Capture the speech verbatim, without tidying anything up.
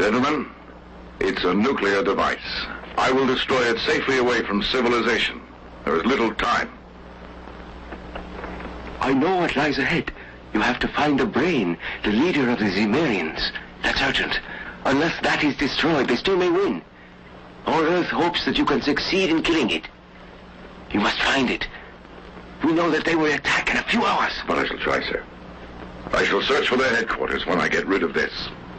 Gentlemen, it's a nuclear device. I will destroy it safely away from civilization. There is little time. I know what lies ahead. You have to find the brain, the leader of the Zemarians. That's urgent. Unless that is destroyed, they still may win. Our Earth hopes that you can succeed in killing it. You must find it. We know that they will attack in a few hours. But I shall try, sir. I shall search for their headquarters when I get rid of this.